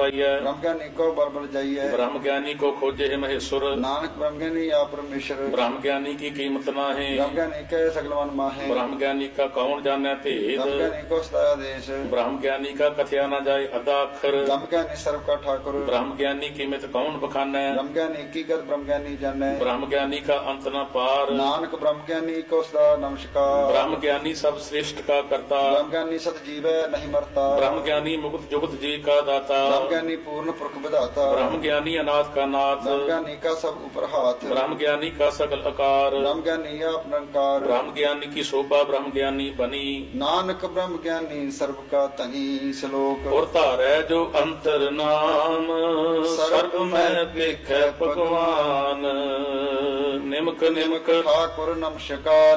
पाइय। ब्रह्म ज्ञानी को बल बल जाइए। ब्रह्म ज्ञानी को खोजे है महेश्वर। नानक ब्रह्म ज्ञानी आप परमेश्वर। ब्रह्म ज्ञानी की कीमत नाहे। ब्रह्म ज्ञानी के सगल मन माहे। ब्रह्म ज्ञानी का कौन जाने भेद। ब्रह्म ज्ञानी को सदा देश। ब्रह्म ज्ञानी का कथया न जाए अदा अक्षर। ब्रह्म ज्ञानी सर्व का ठाकुर। ब्रह्म ज्ञानी की मित कौन बखाने। ब्रह्म ज्ञानी की गत ब्रह्म ज्ञानी जाने। ब्रह्म ज्ञानी का अंत न पार। नानक ब्रह्म ज्ञानी को सदा नमस्कार। ब्रह्म ज्ञानी सब श्रेष्ठ का करता। ब्रह्म ज्ञानी सत जीवै नहीं मरता। ब्रह्म ज्ञानी मुक्त जुगत जी का दाता। ब्रह्म ज्ञानी पूर्ण पुरख विधाता। ब्रह्म ज्ञानी अनाथ का नाथ। ब्रह्म ज्ञानी का सब ऊपर हाथ। ब्रह्म ज्ञानी का सकल आकार। ब्रह्म ज्ञानी आप निरंकार। ब्रह्म ज्ञानी की शोभा ब्रह्म ज्ञानी बनी। नानक ब्रह्म ज्ञानी सर्व का तनी। श्लोक और तारै जो अंतर नाम सर्व में देखे भगवान। निमक निमक ठाकुर नमस्कार।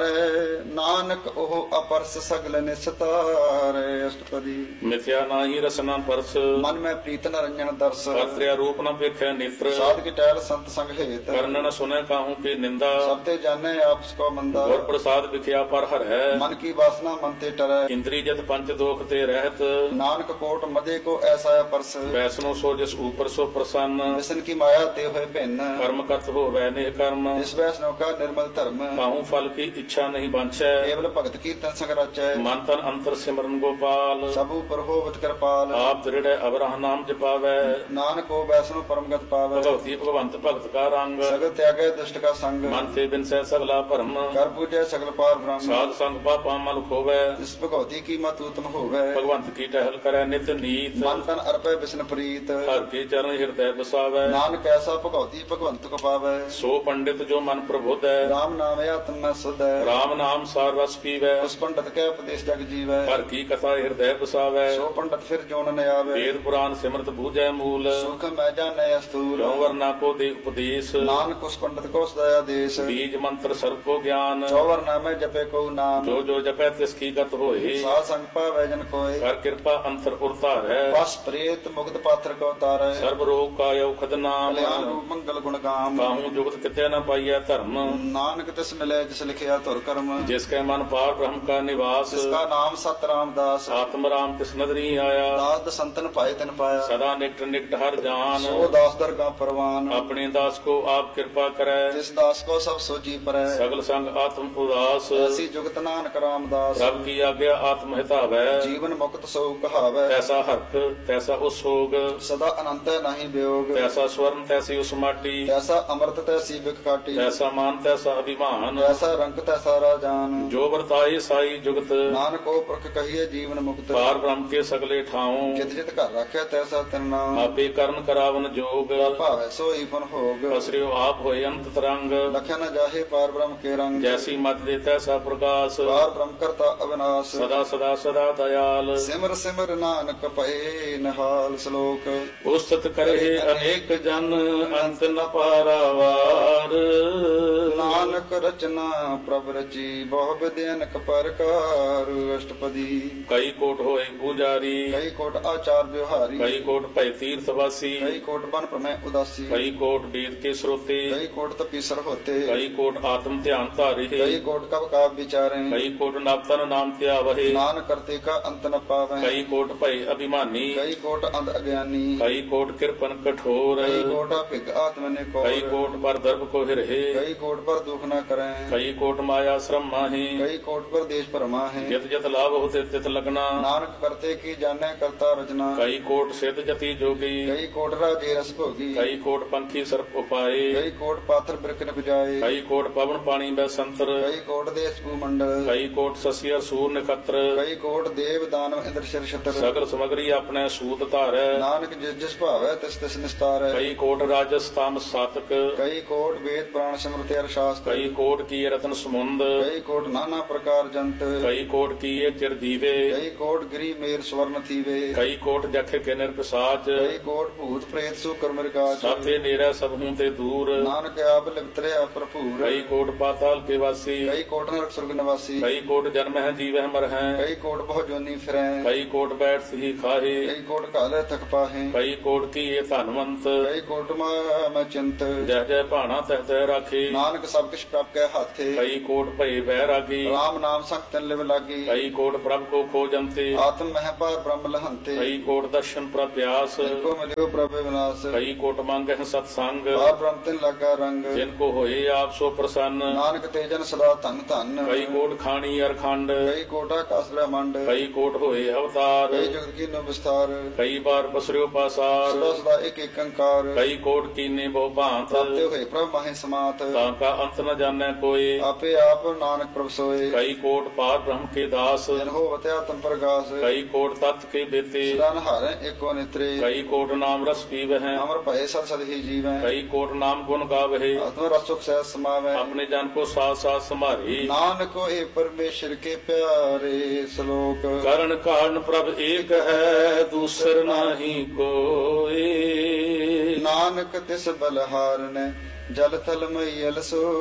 नानक ओह अपरस सगल निस्तार। अष्टपदी मिथ्या नाही रसना परस। मन में प्रीत न रंजन दर्श। कर्त्या रूप न पेखे नेत्र। साध की टहल संत संग हेत। कर्ण न सुने काहू की निंदा। सबते जाने आपस को मंदा। और प्रसाद विख्या पर हर है। मन की वासना मन ते टरै। इंद्री जत पंच दोख ते रहत। नानक कोट मदे को ऐसा परस। वैष्णो सो जिस ऊपर सो प्रसन्न। विष्णु की माया ते हुए भिन्न। कर्म करत हो वैने कर्म। इस वैष्णव का निर्मल धर्म। काहू फल की इच्छा नहीं बांछै। केवल भगत की तन संग रचै। मन तन अंतर सिमरन गोपाल। सबू पर होवत कृपाल। आप दृढ़ अवराह नाम जपावै। नानक को वैष्णव परमगत पावै। भगवती भगवंत भगत का रंग। सगल त्यागै दुष्ट का संग। मन ते बिनसै सगला भरम। कर पूजै सगल पार ब्रह्म। साध संग पापा मल खोवै। इस भगवती की मत उत्तम होवै। भगवंत की टहल करै नित नीत। मन तन अर्पै विष्णु प्रीत। हर के चरण हृदय बसावै। नानक ऐसा भगवती भगवंत को पावै। सो पंडित जो मन प्रबोध है। राम नाम आत्म में सुध है। राम नाम सार रस पीवै। उस पंडित के उपदेश जग जीवै। हर की कथा हृदय बसावै। सो पंडित फिर जोन न आवे। वेद पुराण सिमरत बूझै मूल। सुख मैं जाने स्थूल। क्यों वरना को दे उपदेश। नानक उस पंडित को सदया देश। बीज मंत्र सर्व को ज्ञान। चौवर नामे जपे को नाम। जो जो जपै तिसकी गत होए। साध संग पावै जन कोय। कर कृपा अंतर उरतार है। बस प्रेत मुक्त पात्र को तारै। सर्व रोग का औखद नाम। कल्याण रूप मंगल गुण गाम। काहू जुगत कितै न पाइय धर्म। नानक तिस मिले जिस लिखिया तुर कर्म। जिसके मन पार ब्रह्म का निवास। जिसका नाम सत रामदास। आत्म राम तिस नदरी आया। दास संतन पाए तिन पाया। सदा निकट निकट हर जान। सो दास दरगाह परवान। अपने दास को आप कृपा करे। जिस दास को सब सोची परै। सगल संग आत्म उदास। ऐसी जुगत नानक रामदास। प्रभु की आज्ञा आत्म हितावै। जीवन मुक्त सो कहावै। तैसा हर्ष तैसा उसोग। सदा अनंत नहीं वियोग। तैसा स्वर्ण तैसी उस माटी। तैसा अमृत तैसी बिखाटी। तैसा मान तैसा अभिमान। तैसा रंग तैसा राजान। जो वर्ताए साई जुगत। नानक को पुरख कहिए जीवन मुक्त। पार ब्रह्म के सगले ठाऊं। जित जित घर रखे तैसा तिन नाम। आपे करण करावन जोग। भावै सोई फन भोग। असरियो आप होए अंत तरंग। लखन न जाहे पार ब्रह्म के रंग। जैसी मत दे तैसा प्रकाश। पार ब्रह्म करता अविनाश। सदा सदा सदा दयाल। सिमर सिमर नानक पए नहाल। श्लोक उस्तत करे अनेक जन अंत न पारावार। नानक रचना प्रभ रची बहु विधि अनक प्रकार। अष्टपदी कई कोट होए पुजारी। कई कोट आचार व्यवहारी। कई कोट भय तीर्थवासी। कई कोट बन प्रमेय उदासी। कई कोट वेद के श्रोते। कई कोट तपीसर होते। कई कोट आत्म ध्यान धारे। कई कोट कब का विचारे। कई कोट नवतन नाम त्यावहे। नान करते का अंत न पावे। कई कोट भय अभिमानी। कई कोट अंध अज्ञानी। कई कोट कृपन कठोर। कई कोट भिग आत्म ने को। कई कोट पर दर्भ को हिरहे। कई कोट पर दुख न करें। कई कोट माया श्रम माही। कई कोट पर देश परमा है। जित जित लाभ होते तित लगना। नानक करते की जाने करता रचना। कई कोट सिद्ध जति जोगी। कई कोट राजे रस भोगी। कई कोट पंखी सर्प उपाय। कई कोट पाथर बिरक न बुझाए। कई कोट पवन पानी बै संतर। कई कोट देश भूमंडल। कई कोट ससियर सूर नक्षत्र। कई कोट देव दानव इंद्र शर छत्र। सगल समग्री अपने सूत धारै। नानक जिस जिस भावै तिस तिस निस्तार है। कई कोट राजस तामस सातक। कई कोट वेद पुराण स्मृति अर शास्त्र। कई कोट किए रतन समुंद। कई कोट नाना प्रकार जंत। कई कोट किए चिरदीवे। कई कोट गिरी मेर स्वर्ण थीवे। कई कोट जख के निर्पिसाच। कई कोट भूत प्रेत सुकर मृगाच। साथे नेरै सब हूं ते दूर। नानक आप लिपतरे अप्रभूर। कई कोट पाताल के वासी। कई कोट नरक स्वर्ग निवासी। कई कोट जन्म है जीवह मर है। कई कोट बहु जोनी फिरै। कई कोट बैठ सही खाहे। कई कोट काले थक पाहे। कई कोट किए धनवंत। कई कोट मैं चिंत। जय जय भाना तह तह राखे। नानक सब किछ प्रभ के हाथे। कई कोट भय बैरागी। राम नाम संग तिन लिव लागी। कई कोट प्रभ को खोजंते। आत्म मह पार ब्रह्म लहंते। कई कोट दर्शन प्रभ ਪਿਆਸ ਕੋ ਮਿਲਿਓ ਪ੍ਰਭ ਵਿਨਾਸ਼ ਕਈ ਕੋਟ ਮੰਗਹਿ ਸਤ ਸੰਗ ਆ ਬ੍ਰਹਮ ਤਿਨ ਲਾਗਾ ਰੰਗ ਜਿਨ ਕੋ ਹੋਏ ਆਪ ਸੋ ਪ੍ਰਸੰਨ ਨਾਨਕ ਤੇ ਜਨ ਸਦਾ ਧਨ ਧਨ ਕਈ ਕੋਟ ਖਾਣੀ ਅਰਖੰਡ ਕਈ ਕੋਟਾ ਕਾਸ ਬ੍ਰਹਮੰਡ ਕਈ ਕੋਟ ਹੋਏ ਅਵਤਾਰ ਕਈ ਜਗਤ ਕੀਨੋ ਵਿਸਤਾਰ ਕਈ ਬਾਰ ਪਸਰਿਓ ਪਾਸਾਰ ਸਦਾ ਸਦਾ ਇੱਕ ਇੱਕ ਅੰਕਾਰ ਕਈ ਕੋਟ ਕੀਨੇ ਬਹੁ ਭਾਂਤ ਪ੍ਰਾਪਤਿ ਹੋਏ ਪ੍ਰਭ ਮਾਹੇ ਸਮਾਤ ਤਾਂ ਕਾ ਅੰਤ ਨ ਜਾਣੈ ਕੋਏ ਆਪੇ ਆਪ ਨਾਨਕ ਪ੍ਰਭ ਸੋਏ ਕਈ ਕੋਟ ਪਾਰ ਬ੍ਰਹਮ ਕੇ ਦਾਸ ਜਨ ਹੋ ਵਤਿਆ ਤਮ ਪ੍ਰਗਾਸ ਕਈ ਕੋਟ ਤਤ ਕੇ ਬੇਤੇ ਸਦਾ ਨਹਾਰੈ ਏਕੋ ਨਿਤਰੇ ਕਈ ਕੋਟ ਨਾਮ ਰਸ ਪੀਵਹਿ ਅਮਰ ਭਏ ਸਦ ਸਦ ਹੀ ਜੀਵੈ ਕਈ ਕੋਟ ਨਾਮ ਗੁਣ ਗਾਵਹਿ ਆਤਮ ਰਸੁਖ ਸਹਿ ਸਮਾਵੈ ਆਪਣੇ ਜਨ ਕੋ ਸਾਥ ਸਾਥ ਸੰਭਾਰੀ ਨਾਨਕ ਹੋਏ ਪਰਮੇਸ਼ਰ ਕੇ ਪਿਆਰੇ ਸ਼ਲੋਕ ਕਰਨ ਕਾਰਨ ਪ੍ਰਭ ਏਕ ਹੈ ਦੂਸਰ ਨਾਹੀ ਕੋਏ ਨਾਨਕ ਤਿਸ ਬਲਹਾਰਨੈ ਜਲ ਥਲ ਮਈਲ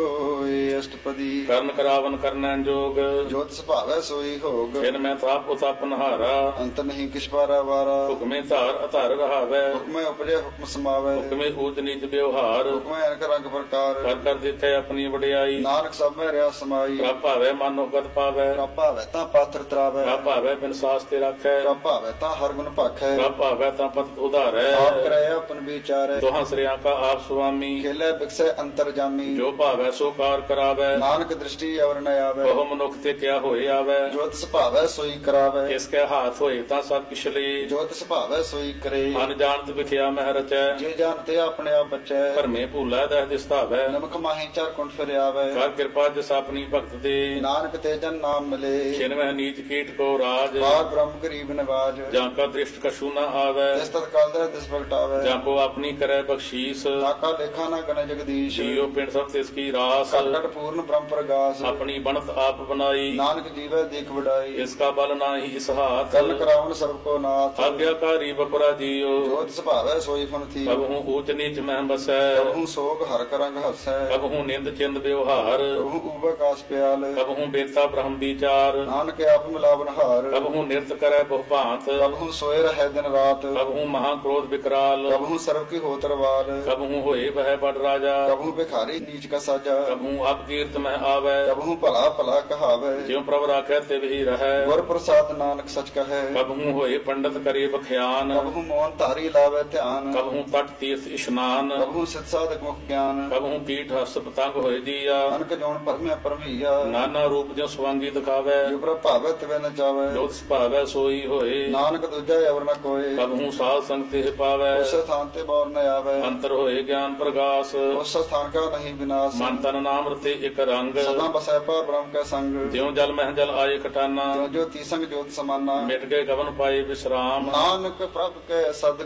ਸੋਏ ਅਸ਼ਟਪਦੀ ਕਰਨ ਕਰਾਵਨ ਕਰਨੈ ਜੋਗ ਜੋਤ ਸੁਭਾਵੈ ਸੋਈ ਹੋਗ ਫਿਰ ਮੈਂ ਤਾਪ ਉਤਪ ਨਹਾਰਾ ਅੰਤ ਨਹੀਂ ਕਿਛ ਪਾਰਾ ਵਾਰਾ ਹੁਕਮੇ ਧਾਰ ਅਧਾਰ ਰਹਾਵੈ ਹੁਕਮੈ ਉਪਜੈ ਹੁਕਮ ਸਮਾਵੈ ਹੁਕਮੇ ਊਚ ਨੀਚ ਵਿਵਹਾਰ ਹੁਕਮੈ ਅਨਕ ਰੰਗ ਪ੍ਰਕਾਰ ਕਰ ਕਰ ਦਿੱਤੇ ਆਪਣੀ ਵਡਿਆਈ ਨਾਨਕ ਸਭ ਮੈਂ ਰਿਆ ਸਮਾਈ ਪ੍ਰਭ ਭਾਵੈ ਮਨ ਉਗਤ ਪਾਵੈ ਪ੍ਰਭ ਭਾਵੈ ਤਾਂ ਪਾਤਰ ਤਰਾਵੈ ਪ੍ਰਭ ਭਾਵੈ ਬਿਨ ਸਾਸ ਤੇ ਰੱਖੈ ਪ੍ਰਭ ਭਾਵੈ ਤਾਂ ਹਰ ਗੁਣ ਭਾਖੈ ਪ੍ਰਭ ਭਾਵੈ ਤਾਂ ਪਤ ਉਧਾਰੈ ਆਪ ਕਰੈ ਆਪਨ ਵਿਚਾਰੈ ਦੋਹਾਂ ਸ੍ਰਿਆਂ ਕਾ ਆਪ ਸੁਆਮੀ ਖੇਲੇ ਬਿਕਸੈ ਅੰਤਰ ਜਾਮੀ ਜੋ ਭਾਵੈ ਸੋ ਕਾਰ ਕਰਾਵੈ ਨਾਨਕ ਦ੍ਰਿਸ਼ਟੀ ਅਵਰ ਨ ਆਵੈ ਉਹ ਮਨੁੱਖ ਤੇ ਕਿਆ ਹੋਏ ਆਵੈ ਜੋਤ ਸੁਭਾਵੈ ਸੋਈ ਕਰਾਵੈ ਕਿਸ ਕੈ ਹਾਥ ਹੋਏ ਤਾਂ ਸਭ ਕਿਛ ਲਈ ਜੋਤ ਸੁਭਾਵੈ ਸੋਈ ਕਰੇ ਅਨ ਜਾਣਤ ਵਿਖਿਆ ਮਹਿ ਰਚੈ ਜੇ ਜਾਣਤੇ ਆਪਣੇ ਆਪ ਬਚੈ ਭਰਮੇ ਭੂਲਾ ਦਹਿ ਦਿਸਤਾਵੈ ਨਮਕ ਮਾਹੀ ਚਾਰ ਕੁੰਠ ਫਿਰ ਆਵੈ ਕਰ ਕਿਰਪਾ ਜਿਸ ਆਪਣੀ ਭਗਤ ਦੇ ਨਾਨਕ ਤੇ ਜਨ ਨਾਮ ਮਿਲੇ ਛਿਨਵਹਿ ਨੀਚ ਕੀਟ ਕੋ ਰਾਜ ਬਾਗ ਬ੍ਰਹਮ ਗਰੀਬ ਨਿਵਾਜ ਜਾਂ ਕਾ ਦ੍ਰਿਸ਼ਟ ਕਛੂ ਨ ਆਵੈ ਜਿਸ ਤਤ ਕਾਲ ਦਾ ਦਿਸ ਪ੍ਰਗਟਾਵੈ ਜਾਂ ਕੋ ਆਪਣੀ ਕਰੈ ਬਖਸ਼ੀਸ ਤਾਕਾ ਲੇਖਾ ਨਾ ਗਨ ਜਗਦੀਸ਼ ਜੀਉ ਪਿੰਡ ਸਭ ਤਿਸ ਕੀ ਰਾਸ ਕਟ ਪੂਰਨ ਬ੍ਰਹਮ ਪ੍ਰਗਾਸ ਆਪਣੀ ਬਣਤ ਆਪ ਬਣਾਈ ਨਾਨਕ ਜੀਵੈ ਦੇਖ ਵਡਾਈ ਇਸ ਕਾ ਬਲ ਨਾਹੀ ਇਸ ਹਾਥ ਕਰਨ ਕਰਾਵਨ ਸਰਬ ਕੋ ਨਾਥ ਆਗਿਆਕਾਰੀ ਬਪੁਰਾ ਜੀਉ ਜੋਤ ਸੁਭਾਵੈ ਸੋਈ ਫਨ ਥੀ ਕਬ ਹੂੰ ਊਚ ਨੀਚ ਮਹਿ ਬਸੈ ਕਬਹੂ ਸੋਗ ਹਰ ਕਰੰਗ ਹਸੈ ਕਬ ਹੂੰ ਨਿੰਦ ਚਿੰਦ ਵਿਵਹਾਰ ਕਬਹੂ ਉਬਕਾਸ ਪਿਆਲ ਕਬ ਹੂੰ ਬੇਤਾ ਬ੍ਰਹਮ ਵਿਚਾਰ ਨਾਨਕ ਆਪ ਮਿਲਾਵਨ ਹਾਰ ਕਬ ਹੂੰ ਨਿਰਤ ਕਰੈ ਬਹੁ ਭਾਂਤ ਕਬਹੂ ਸੋਏ ਰਹਿ ਦਿਨ ਰਾਤ ਕਬ ਹੂੰ ਮਹਾ ਕ੍ਰੋਧ ਵਿਕਰਾਲ ਕਬਹੂ ਸਰਬ ਕੀ ਹੋਤਰਵਾਲ ਕਬ ਹੂੰ ਹੋਏ ਬਹਿ ਬੜ ਰਾਜਾ ਕਬਹੂ ਭਿਖਾਰੀ ਨੀਚ ਕਾ ਸਾਜਾ ਕਬ ਹੂੰ ਅਪ ਕੀਰਤ ਮਹਿ ਆਵੈ ਕਬਹੂ ਭਲਾ ਭਲਾ ਕਹਾਵੈ ਜਿਉ ਪ੍ਰਭ ਰਾਖੈ ਤੇ ਹੀ ਰਹੈ ਗੁਰ ਪ੍ਰਸਾਦ ਨਾਨਕ ਸਚ ਕਹੈ ਕਬ ਹੂੰ ਹੋਏ ਪੰਡਤ ਕਰੇ ਬਖਿਆਨ ਕਬਹੂ ਮੋਹਨ ਧਾਰੀ ਲਾਵੇ ਧਿਆਨ ਕਬ ਹੂੰ ਤਟ ਤੀਰਥ ਇਸ਼ਨਾਨ ਕਬਹੂ ਸਿਧ ਸਾਧਕ ਮੁਖ ਗਿਆਨ ਕਬ ਹੂੰ ਕੀਟ ਹਸ ਪਤੰਗ ਹੋਏ ਜੀਆ ਅਨਕ ਜੋਨ ਪਰਮਿਆ ਪਰਮਈਆ ਨਾਨਾ ਰੂਪ ਜਿਉ ਸਵਾਂਗੀ ਦਿਖਾਵੈ ਜੋ ਪ੍ਰਭ ਭਾਵੈ ਤਿਵੈ ਨ ਜਾਵੈ ਜੋਤ ਸੁਭਾਵੈ ਸੋਈ ਹੋਏ ਨਾਨਕ ਦੂਜਾ ਅਵਰ ਨ ਕੋਏ ਕਬ ਹੂੰ ਸਾਧ ਸੰਗ ਤੇ ਪਾਵੈ ਉਸ ਸਥਾਨ ਤੇ ਬੌਰ ਨ ਆਵੈ ਅੰਤਰ ਹੋਏ ਗਿਆਨ ਪ੍ਰਗਾਸ ਉਸ ਸਥਾਨ ਕਾ ਨਹੀਂ ਵਿਨਾਸ਼ ਮਨ ਤਨ ਨਾਮ ਰਤੇ ਇੱਕ ਰੰਗ ਸਦਾ ਬਸੈ ਪਾ ਬ੍ਰਹਮ ਕੈ ਸੰਗ ਜਿਉ ਜਲ ਮਹਿ ਜਲ ਆਏ ਕਟਾਨਾ ਜੋ ਜੋ ਤੀਸੰਗ ਜੋਤ ਸਮਾਨਾ ਮਿਟ ਗਏ ਗਵਨ ਪਾਏ ਵਿਸਰਾਮ ਨਾਨਕ ਪ੍ਰਭ ਕੈ ਸਦ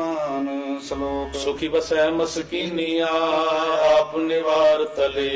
ਕੁਰਬਾਨ ਸ਼ਲੋਕ ਸੁਖੀ ਬਸੈ ਮਸਕੀਨੀਆ ਆਪ ਨਿਵਾਰ ਤਲੇ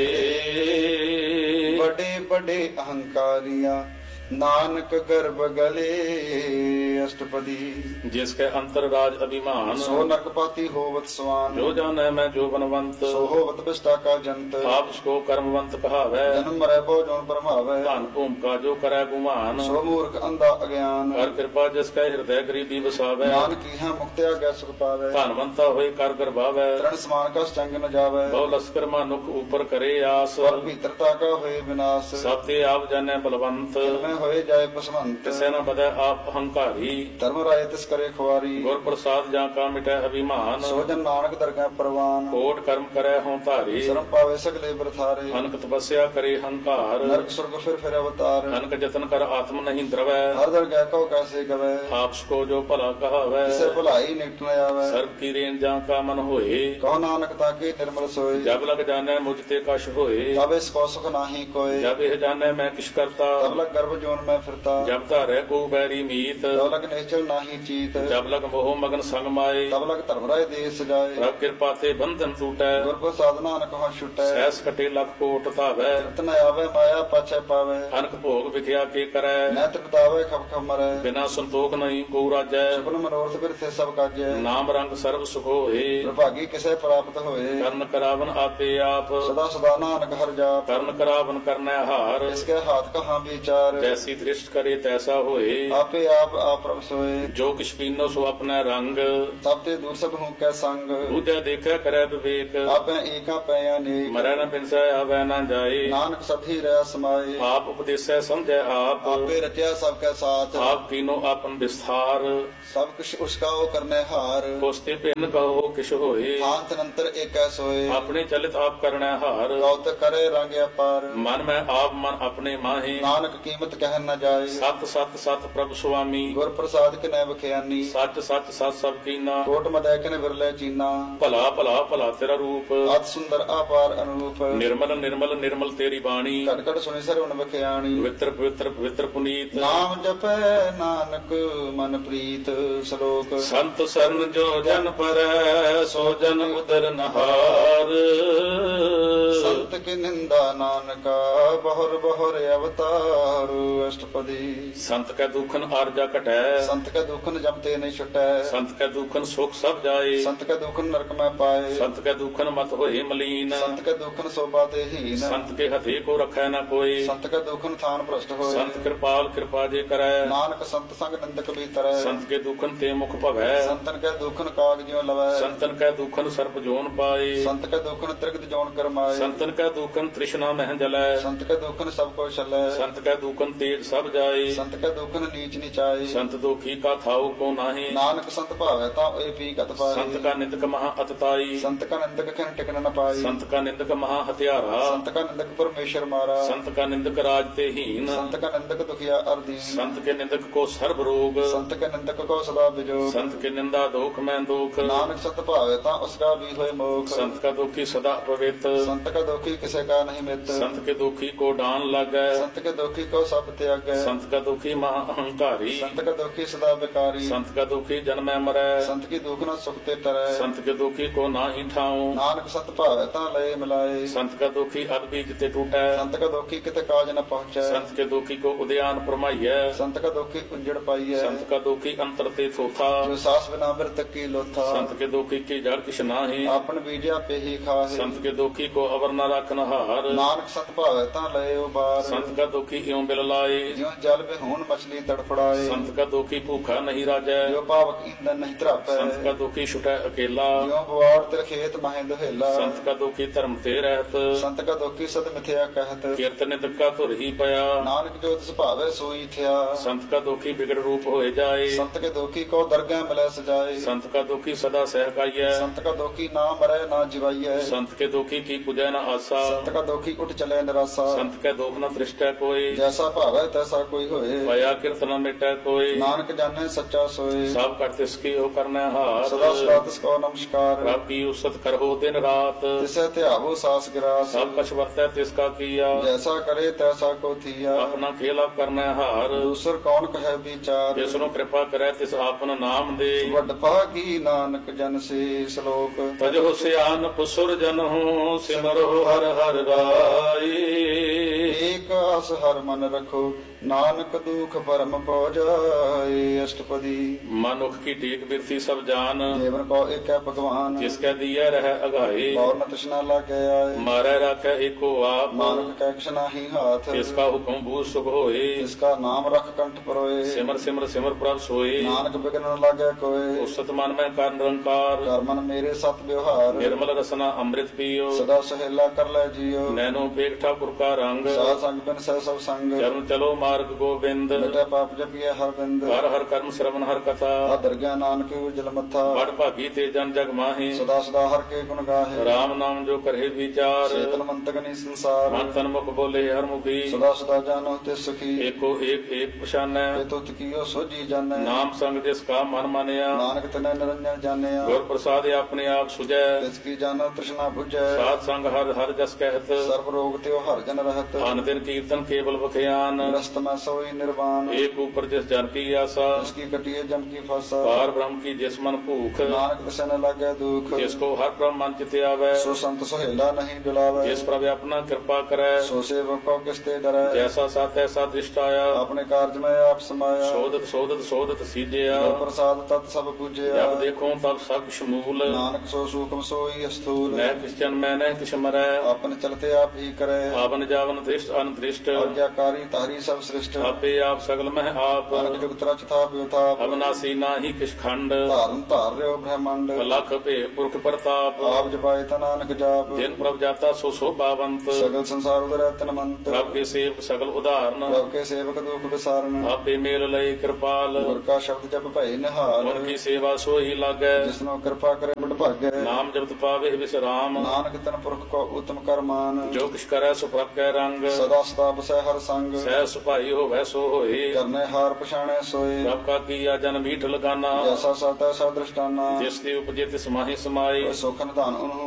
ਬੜੇ ਬੜੇ ਅਹੰਕਾਰੀਆਂ ਨਾਨਕ ਗਰਭ ਗਲੇ ਅਸ਼ਟਪਦੀ ਜਿਸ ਕੇ ਅੰਤਰ ਰਾਜ ਅਭਿਮਾਨ ਸੋ ਨਰਕਪਾਤੀ ਹੋਵਤ ਸਵਾਨ ਜੋ ਜਾਣੈ ਮੈਂ ਜੋ ਬਨਵੰਤ ਸੋ ਹੋਵਤ ਬਿਸਟਾ ਕਾ ਜੰਤ ਆਪ ਸਕੋ ਕਰਮਵੰਤ ਕਹਾਵੈ ਜਨਮ ਮਰੈ ਬੋ ਜੋਨ ਪਰਮਾਵੈ ਧਨ ਭੂਮਿਕਾ ਜੋ ਕਰੈ ਗੁਮਾਨ ਸੋ ਮੂਰਖ ਅੰਧਾ ਅਗਿਆਨ ਕਰ ਕਿਰਪਾ ਜਿਸ ਕੈ ਹਿਰਦੈ ਗਰੀਬੀ ਵਸਾਵੈ ਨਾਨਕ ਇਹਾਂ ਮੁਕਤਿਆ ਗੈ ਸੁਖ ਪਾਵੈ ਧਨਵੰਤਾ ਹੋਏ ਕਰ ਗਰਭਾਵੈ ਤ੍ਰਣ ਸਮਾਨ ਕਾ ਚੰਗ ਨ ਜਾਵੈ ਬਹੁ ਲਸਕਰ ਮਾਨੁਖ ਉਪਰ ਕਰੇ ਆਸ ਸਵਰ ਭੀਤਰਤਾ ਕਾ ਹੋਏ ਵਿਨਾਸ਼ ਸਭ ਤੇ ਆਪ ਜਾਣੈ ਬਲਵੰਤ ਮੈਂ ਹੋਏ ਜਾਏ ਪਸਵੰਤ ਕਿਸੇ ਨ ਬਦੈ ਆਪ ਹੰਕਾਰੀ ਧਰਮ ਰਾਏ ਤਿਸ ਕਰੇ ਖੁਆਰੀ ਗੁਰ ਪ੍ਰਸਾਦ ਜਾਂ ਕਾ ਮਿਟੈ ਅਭਿਮਾਨ ਸੋ ਜਨ ਨਾਨਕ ਦਰਗਹਿ ਪ੍ਰਵਾਨ ਕੋਟ ਕਰਮ ਕਰੈ ਹੋਂ ਧਾਰੀ ਸ਼ਰਮ ਪਾਵੇ ਸਗਲੇ ਬਰਥਾਰੇ ਅਨਕ ਤਪੱਸਿਆ ਕਰੇ ਹੰਕਾਰ ਨਰਕ ਸੁਰਗ ਫਿਰ ਅਵਤਾਰ ਅਨਕ ਜਤਨ ਕਰ ਆਤਮ ਨਹੀਂ ਦਰਵੈ ਹਰ ਦਰਗਹਿ ਕੋ ਕੈਸੇ ਗਵੈ ਆਪਸ ਕੋ ਜੋ ਭਲਾ ਕਹਾਵੈ ਕਿਸੇ ਭੁਲਾਈ ਨਿਕਟ ਨ ਆਵੈ ਸਰਬ ਕੀ ਰੇਨ ਜਾਂ ਕਾ ਮਨ ਹੋਏ ਕਹੋ ਨਾਨਕ ਤਾਕੇ ਨਿਰਮਲ ਸੋਏ ਜਬ ਲਗ ਜਾਣੈ ਮੁਝ ਤੇ ਕਛ ਹੋਏ ਤਬ ਇਸ ਕੋ ਸੁਖ ਨਾਹੀ ਕੋਏ ਜਬ ਇਹ ਜਾਣੈ ਮੈਂ ਕਿਛ ਕਰਤਾ ਤਬ ਲਗ ਗਰਭ ਜੋਨ ਮੈਂ ਫਿਰਤਾ ਜਬ ਧਾਰੈ ਕੋ ਬੈਰੀ ਮੀਤ ਤਬ ਲਗ ਨਿਚਲ ਨਾਹੀ ਚੀਤ ਜਬ ਲਗ ਮੋਹ ਮਗਨ ਸੰਗ ਮਾਏ ਤਬ ਲਗ ਧਰਮ ਰਾਏ ਦੇਸ ਸਜਾਏ ਪ੍ਰਭ ਕਿਰਪਾ ਤੇ ਬੰਧਨ ਟੂਟੈ ਗੁਰ ਪ੍ਰਸਾਦ ਨਾਨਕ ਹੋ ਛੁਟੈ ਸਹਿਸ ਕਟੇ ਲਖ ਕੋਟ ਧਾਵੈ ਤਨ ਆਵੇ ਮਾਇਆ ਪਾਛੈ ਪਾਵੇ ਅਨਕ ਭੋਗ ਵਿਖਿਆ ਕੇ ਕਰੈ ਨੈਤ ਬਤਾਵੇ ਖਪ ਖਪ ਮਰੈ ਬਿਨਾ ਸੰਤੋਖ ਨਹੀਂ ਕੋ ਰਾਜੈ ਸੁਪਨ ਮਨੋਰਥ ਬਿਰਥੇ ਸਭ ਕਾਜੈ ਨਾਮ ਰੰਗ ਸਰਬ ਸੁਖ ਹੋਏ ਪ੍ਰਭਾਗੀ ਕਿਸੇ ਪ੍ਰਾਪਤ ਹੋਏ ਕਰਨ ਕਰਾਵਨ ਆਪੇ ਆਪ ਸਦਾ ਸਦਾ ਨਾਨਕ ਹਰ ਜਾਪ ਕਰਨ ਕਰਾਵਨ ਕਰਨੈ ਹਾਰ ਇਸਕੇ ਹਾਥ ਕਹਾਂ ਵਿਚਾਰ ਜੈਸੀ ਦ੍ਰਿਸ਼ਟ ਕਰੇ ਤੈਸਾ ਹੋਏ। ਆਪੇ ਆਪ ਪ੍ਰਭ ਸੋਏ। ਜੋ ਕਿਛ ਕੀਨੋ ਸੋ ਆਪਣਾ ਰੰਗ, ਸਭ ਤੇ ਦੂਰ ਸਭ ਹੂੰ ਕੈ ਸੰਗ। ਦੂਜਾ ਦੇਖਿਆ ਕਰੈ ਵਿਵੇਕ, ਆਪੇ ਏਕਾ ਪੈ ਅਨੇਕ। ਮਰੈ ਨ ਪਿੰਸੈ ਆਵੈ ਨ ਜਾਏ। ਨਾਨਕ ਸਥੀ ਰਹਿ ਸਮਾਏ। ਆਪ ਉਪਦੇਸੈ ਸਮਝੈ ਆਪ, ਆਪੇ ਰਚਿਆ ਸਭ ਕੈ ਸਾਥ। ਆਪ ਕੀਨੋ ਆਪਨ ਵਿਸਥਾਰ। ਸਭ ਕੁਛ ਉਸਕਾ ਉਹ ਕਰਨੇ ਹਾਰ। ਕੋਸਤੇ ਪਿੰਨ ਕਹੋ ਕਿਛ ਹੋਏ। ਥਾਂਤ ਨੰਤਰ ਏਕੈ ਸੋਏ। ਆਪਣੇ ਚਲਿਤ ਆਪ ਕਰਣੈ ਹਾਰ। ਗਉਤ ਕਰੇ ਰੰਗ ਅਪਾਰ। ਮਨ ਮੈਂ ਆਪ ਮਨ ਆਪਣੇ ਮਾਹੇ। ਨਾਨਕ ਕੀਮਤ ਕਹਿ ਨ ਜਾਏ। ਸਤ ਸਤ ਸਤ ਪ੍ਰਭ ਸੁਆਮੀ, ਗੁਰ ਪ੍ਰਸਾਦ ਕਿਨੈ ਬਖਿਆਨੀ। ਸੱਚ ਸੱਚ ਸਤ ਸਭ ਕੀਨਾ। ਕੋਟ ਮਦੈ ਕਿਨ ਵਿਰਲੇ ਚੀਨਾ। ਭਲਾ ਭਲਾ ਭਲਾ ਤੇਰਾ ਰੂਪ, ਅਤ ਸੁੰਦਰ ਆਪਾਰ ਅਨੂਪ। ਨਿਰਮਲ ਨਿਰਮਲ ਨਿਰਮਲ ਤੇਰੀ ਬਾਣੀ। ਘਟ ਘਟ ਸੁਣੀ ਸਰਵਣ ਬਖਿਆਣੀ। ਪਵਿੱਤਰ ਪਵਿੱਤਰ ਪਵਿੱਤਰ ਪੁਨੀਤ। ਨਾਮ ਜਪੈ ਨਾਨਕ ਮਨ ਪ੍ਰੀਤ। ਸ਼ਲੋਕ ਸੰਤ ਸਰਨ ਜੋ ਜਨ ਪਰੈ, ਸੋ ਜਨ ਉਦਰ ਨਹਾਰ। ਸੰਤ ਕੀ ਨਿੰਦਾ ਨਾਨਕਾ, ਬਹੁਰ ਬਹੁਰ ਅਵਤਾਰ। ਅਸ਼ਟਪਦੀ ਸੰਤ ਕੈ ਦੁਖਨ ਆਰਜਾ ਘਟੈ, ਸੰਤ ਕੈ ਦੁਖਨ ਜਮ ਤੇ ਨਹੀਂ ਛੁਟੈ। ਸੰਤ ਕੈ ਦੁਖਨ ਸੁਖ ਸਭ ਜਾਏ। ਸੰਤ ਕੈ ਦੁਖਨ ਨਰਕ ਮੈਂ ਪਾਏ। ਸੰਤ ਕੈ ਦੁਖਨ ਮਤ ਹੋਏ ਮਲੀਨ। ਸੰਤ ਕੈ ਦੁਖਨ ਸੋਭਾ ਤੇ ਹੀਨ। ਸੰਤ ਕੇ ਹਥੇ ਕੋ ਰਖੈ ਨ ਕੋਈ। ਸੰਤ ਕੈ ਦੁਖਨ ਥਾਨ ਭ੍ਰਸ਼ਟ ਹੋਏ। ਸੰਤ ਕਿਰਪਾਲ ਕਿਰਪਾ ਜੇ ਕਰੈ। ਨਾਨਕ ਸੰਤ ਸੰਗ ਨਿੰਦਕ ਵੀ ਤਰੈ। ਸੰਤ ਕੇ ਦੁਖਨ ਤੇ ਮੁਖ ਭਵੈ। ਸੰਤਨ ਕੈ ਦੁਖਨ ਕਾਗ ਜਿਉ ਲਵੈ। ਸੰਤਨ ਕੈ ਦੁਖਨ ਸਰਪ ਜੋਨ ਪਾਏ। ਸੰਤ ਕੈ ਦੁਖਨ ਤ੍ਰਿਗਤ ਜੋਨ ਕਰਮਾਏ। ਸੰਤਨ ਕੈ ਦੁਖਨ ਤ੍ਰਿਸ਼ਨਾ ਮਹਿ ਜਲੈ। ਸੰਤ ਕੈ ਦੁਖਨ ਸਭ ਕੋ ਛਲੈ। ਸੰਤ ਕੈ ਦੁਖਨ ਤੇਜ ਸਭ ਜਾਏ। ਸੰਤ ਕੈ ਦੁਖਨ ਨੀਚ ਨਿਚਾਏ। ਸੰਤ ਦੁਖੀ ਕਾ ਥਾਉ ਕੋ ਨਾਹੀ। ਨਾਨਕ ਸੰਤ ਭਾਵੈ ਤਾਂ ਏ ਪੀ ਕਤ ਪਾਏ। ਸੰਤ ਕਾ ਨਿੰਦਕ ਮਹਾ ਅਤਤਾਈ। ਸੰਤ ਕਾ ਨਿੰਦਕ ਖਿਨ ਟਿਕਨ ਨ ਪਾਈ। ਸੰਤ ਕਾ ਨਿੰਦਕ ਮਹਾ ਹਥਿਆਰਾ। ਸੰਤ ਕਾ ਨਿੰਦਕ ਪਰਮੇਸ਼ਰ ਮਾਰਾ। ਸੰਤ ਕਾ ਨਿੰਦਕ ਰਾਜ ਤੇ ਹੀਨ। ਸੰਤ ਕਾ ਨਿੰਦਕ ਦੁਖਿਆ ਅਰਦੀਨ। ਸੰਤ ਕੇ ਨਿੰਦਕ ਕੋ ਸਰਬ ਰੋਗ। ਸੰਤ ਕੇ ਨਿੰਦਕ ਕੋ ਸਦਾ ਵਿਜੋਗ। ਸੰਤ ਕੇ ਨਿੰਦਾ ਦੋਖ ਮੈਂ ਦੁਖ। ਨਾਨਕ ਸੰਤ ਭਾਵੈ ਤਾਂ ਉਸਕਾ ਵੀ ਹੋਏ ਮੋਖ। ਸੰਤ ਕਾ ਦੁਖੀ ਸਦਾ ਪਵਿੱਤ। ਸੰਤ ਕਾ ਦੁਖੀ ਕਿਸੇ ਕਾ ਨਹੀਂ ਮਿੱਤ। ਸੰਤ ਕੇ ਦੁਖੀ ਕੋ ਡਾਨ ਲੱਗੈ। ਸੰਤ ਕੇ ਦੁਖੀ ਕੋ ਸਭ ਤਿਆਗੈ। ਸੰਤ ਕਾ ਦੁਖੀ ਮਹਾ ਅਹੰਕਾਰੀ। ਸੰਤ ਕਾ ਦੁਖੀ ਸਦਾ ਬਿਕਾਰੀ। ਸੰਤ ਕਾ ਦੁਖੀ ਜਨਮੈ ਮਰੈ। ਸੰਤ ਕੀ ਦੁਖ ਨ ਸੁਖ ਤੇ ਤਰੈ। ਸੰਤ ਕੇ ਦੁਖੀ ਕੋ ਨਾਹੀ ਠਾਉ। ਨਾਨਕ ਸੰਤ ਭਾਵੈ ਤਾਂ ਲਏ ਮਿਲਾਏ। ਸੰਤ ਕਾ ਦੁਖੀ ਅਗ ਬੀਜ ਤੇ ਟੂਟੈ। ਸੰਤ ਕਾ ਦੁਖੀ ਕਿਤੇ ਕਾਜ ਨ ਪਹੁੰਚੈ। ਸੰਤ ਕੇ ਦੁਖੀ ਕੋ ਉਦਿਆਨ ਪਰਮਾਈਐ। ਸੰਤ ਕਾ ਦੁਖੀ ਉਜੜ ਪਾਈਐ। ਸੰਤ ਕਾ ਦੁਖੀ ਅੰਤਰ ਤੇ ਥੋਥਾ। ਜੋ ਸਾਸ ਬਿਨਾ ਮਿਰਤ ਕੀ ਲੋਥਾ। ਸੰਤ ਕੇ ਦੁਖੀ ਕੀ ਜੜ ਕਿਛ ਨਾਹੀ। ਆਪਨ ਬੀਜਿਆ ਪੇਹੀ ਖਾਹੇ। ਸੰਤ ਕੇ ਦੁਖੀ ਕੋ ਅਵਰ ਨ ਰਖਨ ਹਾਰ। ਨਾਨਕ ਸੰਤ ਭਾਵੈ ਤਾਂ ਲਏ ਉਬਾਰ। ਸੰਤ ਕਾ ਦੁਖੀ ਇਉ ਬਿਲ ਲਾਏ। ਜਿਉ ਜਲ ਬਿਹੂਨ ਮਛਲੀ ਤੜਫੜਾਏ। ਸੰਤ ਕਾ ਦੁਖੀ ਭੂਖਾ ਨਹੀਂ ਰਾਜੈ। ਜੋ ਪਾਵਕ ਇੰਦਨ ਨਹੀਂ ਧਰਾਪੈ। ਸੰਤ ਕਾ ਦੁਖੀ ਛੁਟੈ ਅਕੇਲਾ। ਜਿਉ ਬਵਾੜ ਤਿਲ ਖੇਤ ਮਹਿ ਦੁਹੇਲਾ। ਸੰਤ ਕਾ ਦੁਖੀ ਧਰਮ ਤੇ ਰਹਿਤ। ਸੰਤ ਕਾ ਦੁਖੀ ਸਦ ਮਿਥਿਆ ਕਹਿਤ। ਕੀਰਤਨ ਨਿੰਦਕ ਕਾ ਧੁਰ ਹੀ ਪਿਆ। ਨਾਨਕ ਜੋ ਤਿਸ ਭਾਵੈ ਸੋਈ ਥਿਆ। ਸੰਤ ਕਾ ਦੁਖੀ ਬਿਗੜ ਰੂਪ ਹੋਏ ਜਾਏ। ਸੰਤ ਕੇ ਦੁਖੀ ਕੋ ਦਰਗਹਿ ਮਿਲੈ ਸਜਾਏ। ਸੰਤ ਕਾ ਦੁਖੀ ਸਦਾ ਸਹਿਕਾਈਐ। ਸੰਤ ਕਾ ਦੁਖੀ ਨਾ ਮਰੈ ਨਾ ਜਿਵਾਈਐ। ਸੰਤ ਕੇ ਦੁਖੀ ਕੀ ਪੁਜੈ ਨ ਆਸਾ। ਸੰਤ ਕਾ ਦੁਖੀ ਉਠ ਚਲੇ ਨਿਰਾਸਾ। ਸੰਤ ਕੈ ਦੋਖ ਨ ਦ੍ਰਿਸ਼ਟੈ ਕੋਈ। ਜੈਸਾ ਭਾਵੈ ਤੈਸਾ ਕੋਈ ਹੋਏ। ਭਇਆ ਕਿਰਤ ਨ ਮਿਟੈ ਕੋਈ। ਨਾਨਕ ਜਾਣੈ ਸੱਚਾ ਸੋਏ। ਸਭ ਕਰ ਤਿਸ ਕੀ ਹੋ ਕਰਨੈ ਹਾਰ। ਸਦਾ ਸਦਾ ਤਿਸ ਕੋ ਨਮਸਕਾਰ। ਰੱਬ ਕੀ ਉਸਤ ਕਰਹੁ ਦਿਨ ਰਾਤ। ਤਿਸੈ ਧਿਆਵੋ ਸਾਸ ਗਿਰਾਸ। ਸਭ ਕਛ ਵਰਤੈ ਤਿਸ ਕਾ ਕੀਆ। ਜੈਸਾ ਕਰੇ ਤੈਸਾ ਕੋ ਥੀਆ। ਆਪਣਾ ਖੇਲਾ ਕਰਨੈ ਹਾਰ। ਦੂਸਰ ਕੌਣ ਕਹੈ ਵਿਚਾਰ। ਜਿਸ ਨੂੰ ਕਿਰਪਾ ਕਰੈ ਤਿਸ ਆਪਨ ਨਾਮ ਦੇ। ਵੱਡ ਭਾਗੀ ਨਾਨਕ ਜਨ ਸੇ। ਸ਼ਲੋਕ ਤਜਹੁ ਸਿਆਨਪ ਸੁਰ ਜਨਹੁ ਸਿਮਰਹੁ ਹਰਿ ਹਰਿ ਰਾਈ। ਏਕ ਆਸ ਹਰ ਮਨ ਰਖੋ ਨਾਨਕ ਦੁਖ ਭਰਮ ਪਉ ਜਾਏ। ਅਸ਼ਟਪਦੀ ਮਨੁਖ ਕੀ ਟੇਕ ਬਿਰਥੀ ਸਭ ਜਾਨ। ਜੀਵਨ ਕੋ ਏਕੈ ਭਗਵਾਨ। ਜਿਸ ਕੈ ਦੀਐ ਰਹਿ ਅਗਾਏ। ਔਰ ਨ ਤ੍ਰਿਸ਼ਨਾ ਲਾਗੈ ਆਏ। ਮਾਰੈ ਰਾਖੈ ਏਕੋ ਆਪ। ਨਾਨਕ ਕੈ ਕਿਛ ਨਾਹੀ ਹਾਥ। ਤਿਸ ਕਾ ਹੁਕਮ ਬੂਝ ਸੁਖ ਹੋਏ। ਤਿਸ ਕਾ ਨਾਮ ਰਖ ਕੰਠ ਪਰੋਏ। ਸਿਮਰ ਸਿਮਰ ਸਿਮਰ ਪ੍ਰਭ ਸੋਏ। ਨਾਨਕ ਬਿਗਨ ਨ ਲਾਗੈ ਕੋਏ। ਉਸਤ ਮਨ ਮੈਂ ਕਰ ਨਿਰੰਕਾਰ। ਕਰ ਮਨ ਮੇਰੇ ਸਤ ਵਿਵਹਾਰ। ਨਿਰਮਲ ਰਸਨਾ ਅੰਮ੍ਰਿਤ ਪੀਓ। ਸਦਾ ਸਹੇਲਾ ਕਰ ਲੈ ਜੀਓ। ਨੈਨੋ ਪੇਖ ਠਾਕੁਰ ਕਾ ਰੰਗ। ਸਾਧ ਸੰਗ ਬਿਨ ਸਹਿ ਸਭ ਸੰਗ। ਚਰਨ ਚਲੋ ਮਾਰਗ ਗੋਬਿੰਦ। ਮਿਟੈ ਪਾਪ ਜਪੀਐ ਹਰ ਬਿੰਦ। ਹਰ ਹਰ ਕਰਮ ਸ਼ਰਵਨ ਹਰ ਕਥਾ। ਆਦਰ ਗਿਆਨ ਨਾਨਕ ਉਜਲ ਮੱਥਾ। ਬੜ ਭਾਗੀ ਤੇ ਜਨ ਜਗ ਮਾਹੀ। ਸਦਾ ਸਦਾ ਹਰ ਕੇ ਗੁਣ ਗਾਹੇ। ਰਾਮ ਨਾਮ ਜੋ ਕਰੇ ਵਿਚਾਰ। ਚੇਤਨ ਮੰਤਕ ਨੀ ਸੰਸਾਰ। ਮਨ ਤਨ ਮੁਖ ਬੋਲੇ ਹਰ ਮੁਖੀ। ਸਦਾ ਸਦਾ ਜਾਨੋ ਤੇ ਸੁਖੀ। ਏਕੋ ਏਕ ਏਕ ਪਛਾਨੈ। ਇਹ ਤੁਤ ਕੀਓ ਸੋਜੀ ਜਾਣੈ। ਨਾਮ ਸੰਗ ਜਿਸ ਕਾ ਮਨ ਮਾਨਿਆ। ਨਾਨਕ ਤਨੈ ਨਿਰੰਜਨ ਜਾਣਿਆ। ਗੁਰ ਪ੍ਰਸਾਦਿ ਆਪਣੇ ਆਪ ਸੁਜੈ। ਤਿਸ ਕੀ ਜਾਣੋ ਤ੍ਰਿਸ਼ਨਾ 부ਜੈ। ਸਾਧ ਸੰਗ ਹਰ ਹਰ ਜਸ ਕਹਿਤ। ਸਰਬ ਰੋਗ ਤਿਉ ਹਰ ਜਨ ਰਹਤ। ਅਨ ਦਿਨ ਕੀਰਤਨ ਕੇਵਲ ਬਖਿਆਨ। ਰਸਤ ਮੈਂ ਸੋਈ ਨਿਰਵਾਨ। ਏਕ ਉਪਰ ਜਿਸ ਜਨ ਕੀ ਆਸਾ। ਤਿਸ ਕੀ ਕਟਿਏ ਜਮ ਕੀ ਫਾਸਾ। ਪਾਰ ਬ੍ਰਹਮ ਕੀ ਜਿਸ ਮਨ ਭੂਖ। ਨਾਨਕ ਤਿਸੈ ਨ ਲਾਗੈ ਦੁਖ। ਜਿਸ ਕੋ ਹਰ ਬ੍ਰਹਮ ਮਨ ਚਿਤ ਆਵੈ। ਸੋ ਸੰਤ ਸੁਹੇਲਾ ਨਹੀਂ ਡੁਲਾਵੈ। ਜਿਸ ਪ੍ਰਭ ਆਪਣਾ ਕਿਰਪਾ ਕਰੈ। ਸੋ ਸੇਵਕ ਕੋ ਕਿਸ ਤੇ ਡਰੈ। ਜੈਸਾ ਸਤ ਐਸਾ ਦ੍ਰਿਸ਼ਟ ਆਇਆ। ਆਪਣੇ ਕਾਰਜ ਮੈਂ ਆਪ ਸਮਾਇਆ। ਸੋਧਤ ਸੋਧਤ ਸੋਧਤ ਸੀਜਿਆ। ਗੁਰ ਪ੍ਰਸਾਦ ਤਤ ਸਭ ਪੂਜਿਆ। ਜਬ ਦੇਖੋ ਤਬ ਸਭ ਸ਼ਮੂਲ। ਨਾਨਕ ਸੋ ਸੂਖਮ ਸੋਈ ਅਸਥੂਲ। ਨਹਿ ਕਿਸ ਜਨ ਮੈਂ ਨਹਿ ਕਿਛ ਮਰੈ। ਆਪਨ ਚਲਤੇ ਆਪ ਹੀ ਕਰੈ। ਆਵਨ ਜਾਵਨ ਦ੍ਰਿਸ਼ਟ ਅਨ ਦ੍ਰਿਸ਼ਟ। ਆਗਿਆਕਾਰੀ ਤਾਰੀ ਸਭ ਸ੍ਰਿਸ਼ਟ ਆਪੇ ਆਪ ਸਗਲ ਮਹਿ ਆਪ ਅਨਕ ਜੁਗਤ ਰਚ ਥਾਪ ਵਿਥਾਪ ਅਬਨਾਸੀ ਨਾਹੀ ਕਿਛ ਖੰਡ ਧਾਰਨ ਧਾਰ ਰਿਓ ਬ੍ਰਹਮੰਡ ਲਖ ਭੇ ਪੁਰਖ ਪ੍ਰਤਾਪ ਆਪ ਜਪਾਏ ਤਾ ਨਾਨਕ ਜਾਪ ਜਿਨ ਪ੍ਰਭ ਜਾਤਾ ਸੋ ਸੋਭਾਵੰਤ ਸਗਲ ਸੰਸਾਰ ਉਦਰੈ ਤਨਮੰਤ ਪ੍ਰਭ ਕੇ ਸੇਵਕ ਸਗਲ ਉਦਾਹਰਨ ਪ੍ਰਭ ਕੇ ਸੇਵਕ ਦੁਖ ਵਿਸਾਰਨ ਆਪੇ ਮੇਲ ਲਈ ਕਿਰਪਾਲ ਗੁਰ ਕਾ ਸ਼ਬਦ ਜਪ ਭਏ ਨਿਹਾਲ ਮਨ ਕੀ ਸੇਵਾ ਸੋਈ ਲਾਗੈ ਜਿਸਨੋ ਕਿਰਪਾ ਕਰੇ ਬੜ ਭਾਗੈ ਨਾਮ ਜਪਤ ਪਾਵੇ ਵਿਸਰਾਮ ਨਾਨਕ ਤਨ ਪੁਰਖ ਕੋ ਉਤਮ ਕਰਮਾਨ ਜੋ ਕਿਛ ਕਰੈ ਸੋ ਪ੍ਰਭ ਕੈ ਰੰਗ ਸਦਾ ਸਦਾ ਬਸੈ ਹਰ ਸੰਗ ਸਹਿ ਸੁਭਾਈ ਹੋਵੈ ਸੋ ਹੋਏ ਕਰਨੇ ਹਾਰ ਪਛਾਣੈ ਸੋਏ ਪ੍ਰਭ ਕਾ ਕੀਆ ਜਨ ਮੀਠ ਲਗਾਨਾ ਜੈਸਾ ਸਾਤਾ ਸਾ ਦ੍ਰਿਸ਼ਟਾਨਾ ਜਿਸ ਦੀ ਉਪਜੇ ਤਿਸ ਮਾਹੀ ਸਮਾਈ ਸੁਖ ਨਿਧਾਨ ਉਹਨੂੰ